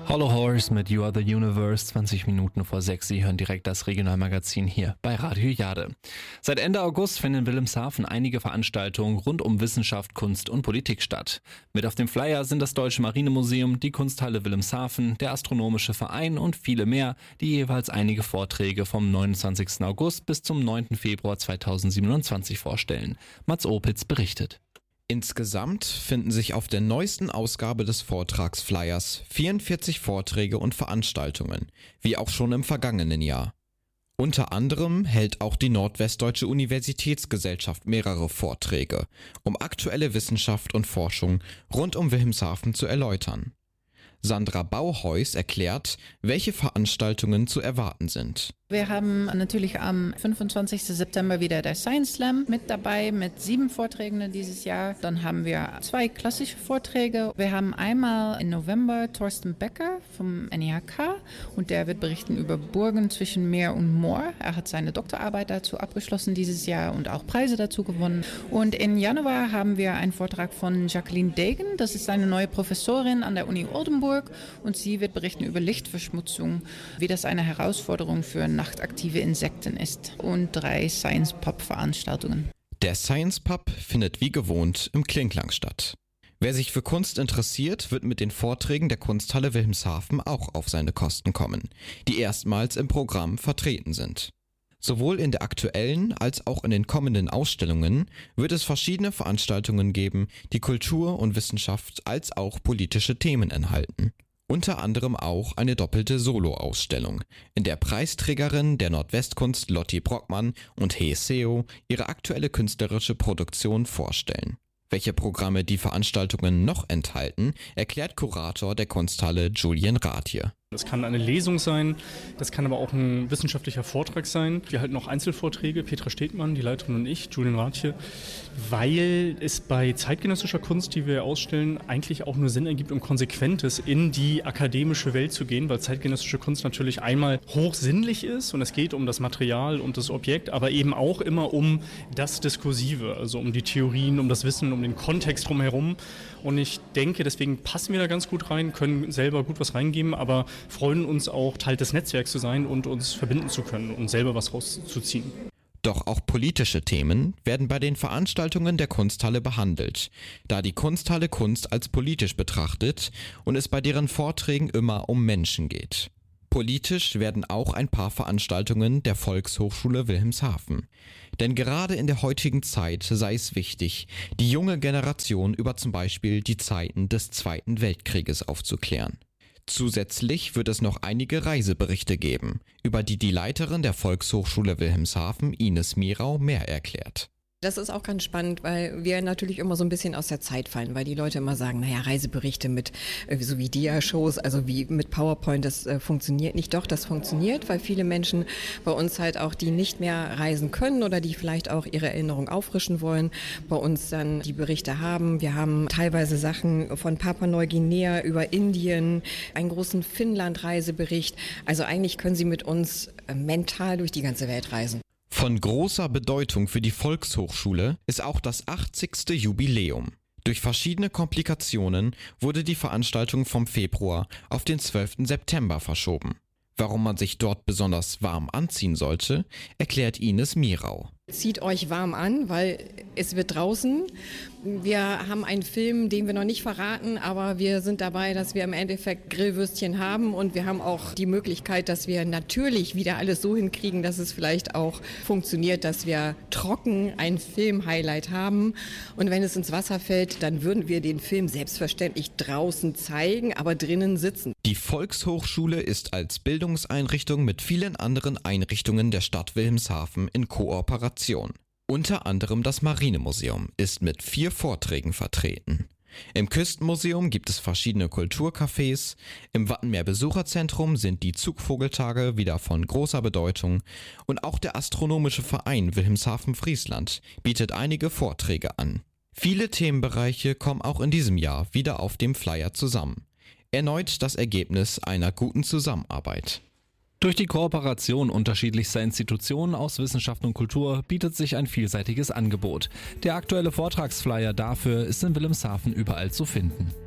Hollow Horse mit You Are the Universe, 20 Minuten vor 6. Sie hören direkt das Regionalmagazin hier bei Radio Jade. Seit Ende August finden in Wilhelmshaven einige Veranstaltungen rund um Wissenschaft, Kunst und Politik statt. Mit auf dem Flyer sind das Deutsche Marinemuseum, die Kunsthalle Wilhelmshaven, der Astronomische Verein und viele mehr, die jeweils einige Vorträge vom 29. August bis zum 9. Februar 2027 vorstellen. Mats Opitz berichtet. Insgesamt finden sich auf der neuesten Ausgabe des Vortragsflyers 44 Vorträge und Veranstaltungen, wie auch schon im vergangenen Jahr. Unter anderem hält auch die Nordwestdeutsche Universitätsgesellschaft mehrere Vorträge, um aktuelle Wissenschaft und Forschung rund um Wilhelmshaven zu erläutern. Sandra Bauheus erklärt, welche Veranstaltungen zu erwarten sind. Wir haben natürlich am 25. September wieder der Science Slam mit dabei, mit 7 Vorträgen dieses Jahr. Dann haben wir 2 klassische Vorträge. Wir haben einmal im November Thorsten Becker vom NIHK und der wird berichten über Burgen zwischen Meer und Moor. Er hat seine Doktorarbeit dazu abgeschlossen dieses Jahr und auch Preise dazu gewonnen. Und im Januar haben wir einen Vortrag von Jacqueline Degen. Das ist eine neue Professorin an der Uni Oldenburg und sie wird berichten über Lichtverschmutzung, wie das eine Herausforderung für nachtaktive Insekten ist und 3 Science-Pub-Veranstaltungen. Der Science Pub findet wie gewohnt im Klinklang statt. Wer sich für Kunst interessiert, wird mit den Vorträgen der Kunsthalle Wilhelmshaven auch auf seine Kosten kommen, die erstmals im Programm vertreten sind. Sowohl in der aktuellen als auch in den kommenden Ausstellungen wird es verschiedene Veranstaltungen geben, die Kultur und Wissenschaft als auch politische Themen enthalten. Unter anderem auch eine doppelte Solo-Ausstellung, in der Preisträgerin der Nordwestkunst Lotti Brockmann und He Seo ihre aktuelle künstlerische Produktion vorstellen. Welche Programme die Veranstaltungen noch enthalten, erklärt Kurator der Kunsthalle Julian Rathje. Das kann eine Lesung sein, das kann aber auch ein wissenschaftlicher Vortrag sein. Wir halten auch Einzelvorträge, Petra Stegmann, die Leiterin und ich, Julian Rathje, weil es bei zeitgenössischer Kunst, die wir ausstellen, eigentlich auch nur Sinn ergibt, um Konsequentes in die akademische Welt zu gehen, weil zeitgenössische Kunst natürlich einmal hochsinnlich ist und es geht um das Material und das Objekt, aber eben auch immer um das Diskursive, also um die Theorien, um das Wissen, um den Kontext drumherum. Und ich denke, deswegen passen wir da ganz gut rein, können selber gut was reingeben, aber freuen uns auch, Teil des Netzwerks zu sein und uns verbinden zu können und selber was rauszuziehen. Doch auch politische Themen werden bei den Veranstaltungen der Kunsthalle behandelt, da die Kunsthalle Kunst als politisch betrachtet und es bei deren Vorträgen immer um Menschen geht. Politisch werden auch ein paar Veranstaltungen der Volkshochschule Wilhelmshaven. Denn gerade in der heutigen Zeit sei es wichtig, die junge Generation über zum Beispiel die Zeiten des Zweiten Weltkrieges aufzuklären. Zusätzlich wird es noch einige Reiseberichte geben, über die die Leiterin der Volkshochschule Wilhelmshaven, Ines Mirau, mehr erklärt. Das ist auch ganz spannend, weil wir natürlich immer so ein bisschen aus der Zeit fallen, weil die Leute immer sagen, naja, Reiseberichte mit so wie Dia-Shows, also wie mit PowerPoint, das funktioniert nicht. Doch, das funktioniert, weil viele Menschen bei uns halt auch, die nicht mehr reisen können oder die vielleicht auch ihre Erinnerung auffrischen wollen, bei uns dann die Berichte haben. Wir haben teilweise Sachen von Papua-Neuguinea über Indien, einen großen Finnland-Reisebericht. Also eigentlich können Sie mit uns mental durch die ganze Welt reisen. Von großer Bedeutung für die Volkshochschule ist auch das 80. Jubiläum. Durch verschiedene Komplikationen wurde die Veranstaltung vom Februar auf den 12. September verschoben. Warum man sich dort besonders warm anziehen sollte, erklärt Ines Mirau. Zieht euch warm an, weil es wird draußen. Wir haben einen Film, den wir noch nicht verraten, aber wir sind dabei, dass wir im Endeffekt Grillwürstchen haben und wir haben auch die Möglichkeit, dass wir natürlich wieder alles so hinkriegen, dass es vielleicht auch funktioniert, dass wir trocken ein Film-Highlight haben. Und wenn es ins Wasser fällt, dann würden wir den Film selbstverständlich draußen zeigen, aber drinnen sitzen. Die Volkshochschule ist als Bildungseinrichtung mit vielen anderen Einrichtungen der Stadt Wilhelmshaven in Kooperation. Unter anderem das Marinemuseum ist mit 4 Vorträgen vertreten. Im Küstenmuseum gibt es verschiedene Kulturcafés, im Wattenmeer Besucherzentrum sind die Zugvogeltage wieder von großer Bedeutung und auch der Astronomische Verein Wilhelmshaven-Friesland bietet einige Vorträge an. Viele Themenbereiche kommen auch in diesem Jahr wieder auf dem Flyer zusammen. Erneut das Ergebnis einer guten Zusammenarbeit. Durch die Kooperation unterschiedlichster Institutionen aus Wissenschaft und Kultur bietet sich ein vielseitiges Angebot. Der aktuelle Vortragsflyer dafür ist in Wilhelmshaven überall zu finden.